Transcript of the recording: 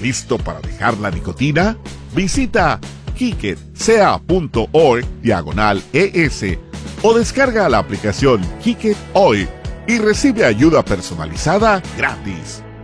¿Listo para dejar la nicotina? Visita kicketcea.org/ES o descarga la aplicación Kick It hoy y recibe ayuda personalizada gratis.